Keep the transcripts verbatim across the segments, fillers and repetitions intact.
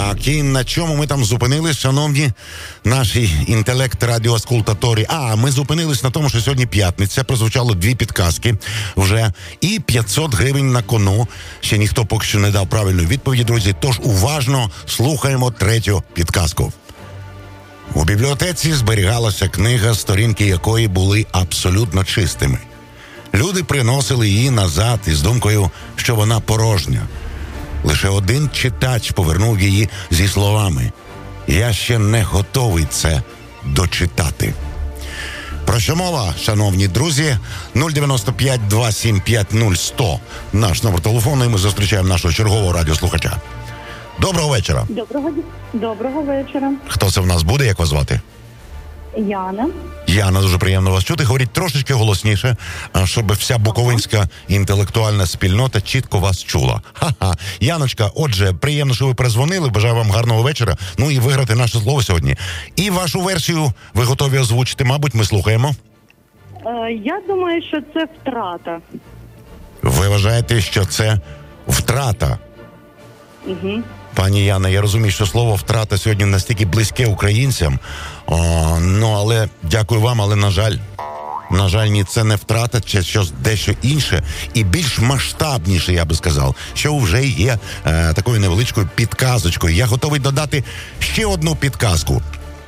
Так, і на чому ми там зупинились, шановні наші інтелект-радіоаскультаторі? А, ми зупинились на тому, що сьогодні п'ятниця, прозвучало дві підказки вже, і п'ятсот гривень на кону. Ще ніхто поки що не дав правильної відповіді, друзі, тож уважно слухаємо третю підказку. У бібліотеці зберігалася книга, сторінки якої були абсолютно чистими. Люди приносили її назад із думкою, що вона порожня. Лише один читач повернув її зі словами: «Я ще не готовий це дочитати». Про що мова, шановні друзі? нуль дев'яносто п'ять два сім п'ять нуль сто наш номер телефону, і ми зустрічаємо нашого чергового радіослухача. Доброго вечора. Доброго, доброго вечора. Хто це в нас буде, як вас звати? Яна. Яна, дуже приємно вас чути. Говоріть трошечки голосніше, щоб вся буковинська інтелектуальна спільнота чітко вас чула. Ха-ха. Яночка, отже, приємно, що ви перезвонили. Бажаю вам гарного вечора. Ну і виграти наше слово сьогодні. І вашу версію ви готові озвучити, мабуть, ми слухаємо. Е, я думаю, що це втрата. Ви вважаєте, що це втрата? Угу. Пані Яна, я розумію, що слово «втрата» сьогодні настільки близьке українцям. О, ну, але дякую вам, але, на жаль, на жаль, ні, це не втрата, це щось дещо інше і більш масштабніше, я би сказав, що вже є е, такою невеличкою підказочкою. Я готовий додати ще одну підказку.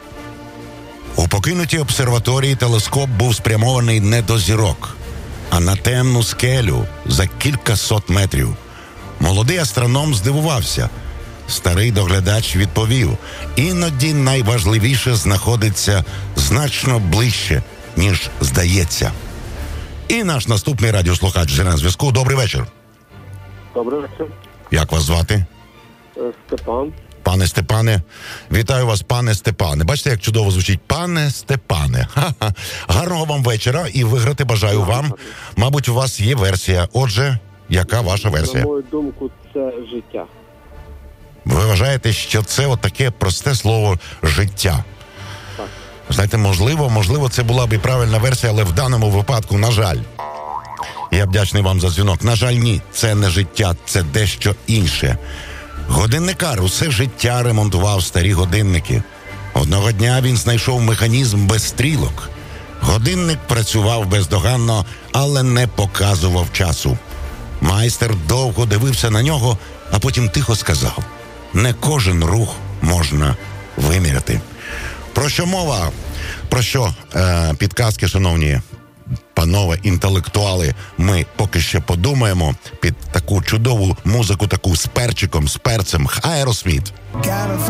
У покинутій обсерваторії телескоп був спрямований не до зірок, а на темну скелю за кількасот метрів. Молодий астроном здивувався. Старий доглядач відповів: іноді найважливіше знаходиться значно ближче, ніж здається. І наш наступний радіослухач вже на зв'язку. Добрий вечір. Добрий вечір. Як вас звати? Степан. Пане Степане, вітаю вас, пане Степане. Бачите, як чудово звучить? Пане Степане. Ха-ха. Гарного вам вечора і виграти бажаю вам. Мабуть, у вас є версія. Отже, яка ваша версія? На мою думку, це життя. Ви вважаєте, що це отаке просте слово «життя»? Так. Знаєте, можливо, можливо, це була б і правильна версія, але в даному випадку, на жаль. Я вдячний вам за дзвінок. На жаль, ні, це не життя, це дещо інше. Годинникар усе життя ремонтував старі годинники. Одного дня він знайшов механізм без стрілок. Годинник працював бездоганно, але не показував часу. Майстер довго дивився на нього, а потім тихо сказав: не кожен рух можна виміряти. Про що мова? Про що е, підказки, шановні панове інтелектуали, ми поки ще подумаємо під таку чудову музику, таку з перчиком, з перцем. Aerosmith.